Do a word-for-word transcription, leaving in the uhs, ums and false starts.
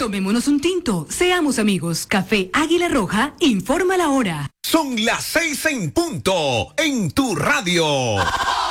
Tomémonos un tinto, seamos amigos. Café Águila Roja, informa la hora. Son las seis en punto, en tu radio.